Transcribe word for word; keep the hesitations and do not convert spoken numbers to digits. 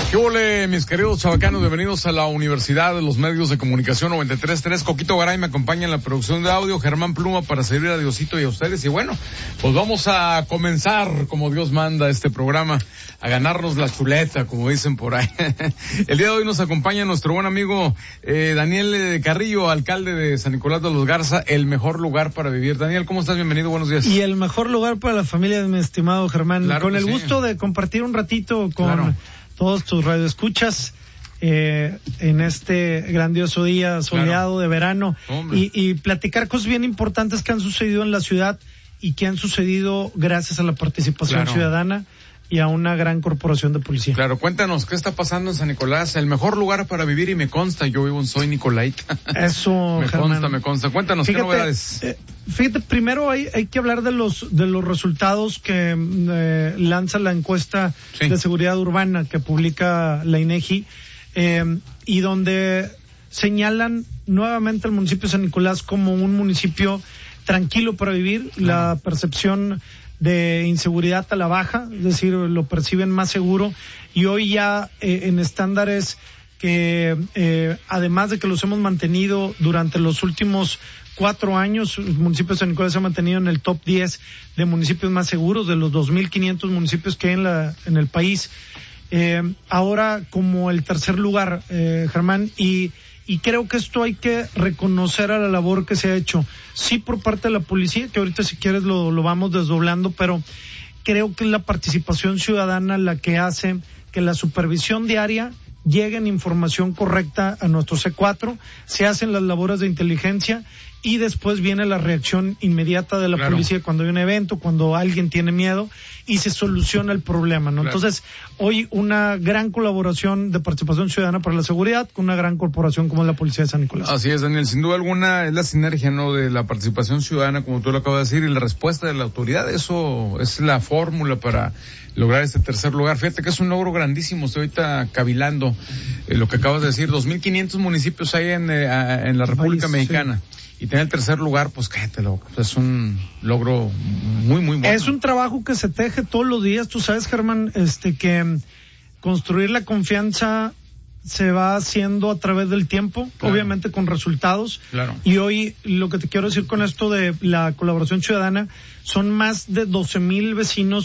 ¿Qué ole, mis queridos chavacanos? Bienvenidos a la Universidad de los Medios de Comunicación noventa y tres punto tres. Coquito Garay me acompaña en la producción de audio, Germán Pluma para servir a Diosito y a ustedes. Y bueno, pues vamos a comenzar como Dios manda este programa, a ganarnos la chuleta, como dicen por ahí. El día de hoy nos acompaña nuestro buen amigo eh, Daniel Carrillo, alcalde de San Nicolás de los Garza, el mejor lugar para vivir. Daniel, ¿cómo estás? Bienvenido, buenos días. Y el mejor lugar para la familia de mi estimado Germán. Claro con el sí. gusto de compartir un ratito con... Claro. todos tus radioescuchas eh, en este grandioso día soleado claro. de verano y, y platicar cosas bien importantes que han sucedido en la ciudad y que han sucedido gracias a la participación claro. ciudadana y a una gran corporación de policía. Claro, cuéntanos, ¿qué está pasando en San Nicolás? El mejor lugar para vivir y me consta, yo vivo en Soy Nicolaita. Eso, me Germán. consta, me consta. Cuéntanos, fíjate, ¿qué novedades? Eh, fíjate, primero hay, hay que hablar de los de los resultados que eh, lanza la encuesta sí. de seguridad urbana que publica la INEGI eh, y donde señalan nuevamente al municipio de San Nicolás como un municipio tranquilo para vivir, claro. la percepción de inseguridad a la baja, es decir, lo perciben más seguro y hoy ya eh, en estándares que eh, además de que los hemos mantenido durante los últimos cuatro años, el municipio de San Nicolás se ha mantenido en el top diez de municipios más seguros de los dos mil quinientos municipios que hay en la en el país. Eh, ahora como el tercer lugar, eh, Germán, y Y creo que esto hay que reconocer a la labor que se ha hecho, sí por parte de la policía, que ahorita si quieres lo, lo vamos desdoblando, pero creo que es la participación ciudadana la que hace que la supervisión diaria llegue en información correcta a nuestro C cuatro, se hacen las labores de inteligencia y después viene la reacción inmediata de la claro. policía cuando hay un evento, cuando alguien tiene miedo y se soluciona el problema, ¿no? Claro. Entonces, hoy una gran colaboración de participación ciudadana para la seguridad con una gran corporación como es la Policía de San Nicolás. Así es, Daniel, sin duda alguna es la sinergia, ¿no?, de la participación ciudadana, como tú lo acabas de decir, y la respuesta de la autoridad. Eso es la fórmula para lograr este tercer lugar. Fíjate que es un logro grandísimo. Estoy ahorita cavilando eh, lo que acabas de decir. dos mil quinientos municipios hay en, eh, en la República País, Mexicana. Sí. Y tener el tercer lugar, pues cállate, es un logro muy, muy bueno. Es un trabajo que se teje todos los días. Tú sabes, Germán, este, que construir la confianza se va haciendo a través del tiempo, claro. obviamente con resultados. Claro. Y hoy, lo que te quiero decir con esto de la colaboración ciudadana, son más de doce mil vecinos